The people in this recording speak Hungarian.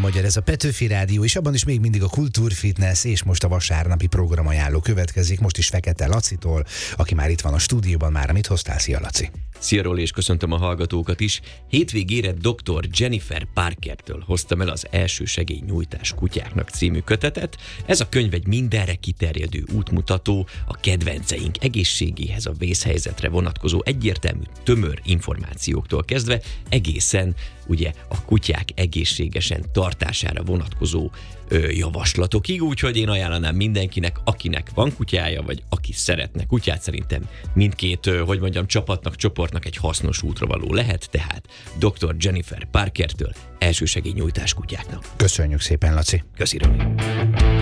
Magyar, ez a Petőfi Rádió, és abban is még mindig a Kultúrfitness, és most a vasárnapi programajánló következik, most is Fekete Lacitól, aki már itt van a stúdióban. Már mit hoztál? Szia, Laci! Szia, Roli, és köszöntöm a hallgatókat is. Hétvégére dr. Jennifer Parkertől hoztam el az Első segélynyújtás kutyáknak című kötetet. Ez a könyv egy mindenre kiterjedő útmutató, a kedvenceink egészségéhez, a vészhelyzetre vonatkozó egyértelmű, tömör információktól kezdve egészen ugye a kutyák egészségesen tartására vonatkozó javaslatokig, úgyhogy én ajánlanám mindenkinek, akinek van kutyája, vagy aki szeretne kutyát. Szerintem mindkét, csapatnak, csoportnak egy hasznos útravaló lehet, tehát dr. Jennifer Parkertől Első segélynyújtás kutyáknak. Köszönjük szépen, Laci! Köszi, Roli!